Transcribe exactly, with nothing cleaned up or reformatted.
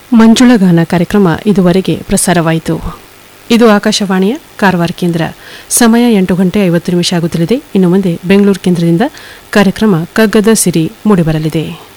ಮಂಜುಳಗಾನ ಕಾರ್ಯಕ್ರಮ ಇದುವರೆಗೆ ಪ್ರಸಾರವಾಯಿತು. ಇದು ಆಕಾಶವಾಣಿಯ ಕಾರವಾರ ಕೇಂದ್ರ. ಸಮಯ ಎಂಟು ಗಂಟೆ ಐವತ್ತು ನಿಮಿಷ ಆಗುತ್ತಲಿದೆ. ಇನ್ನು ಮುಂದೆ ಬೆಂಗಳೂರು ಕೇಂದ್ರದಿಂದ ಕಾರ್ಯಕ್ರಮ ಕಗ್ಗದ ಸಿರಿ ಮೂಡಿಬರಲಿದೆ.